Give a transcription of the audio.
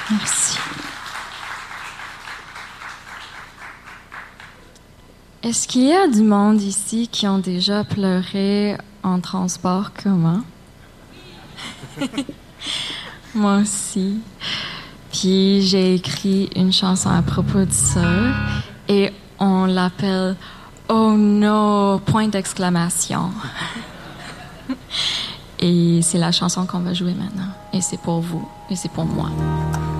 Merci. Est-ce qu'il y a du monde ici qui ont déjà pleuré en transport commun? Moi aussi. Puis j'ai écrit une chanson à propos de ça et on l'appelle Oh no! Point d'exclamation. Et c'est la chanson qu'on va jouer maintenant. Et c'est pour vous et c'est pour moi.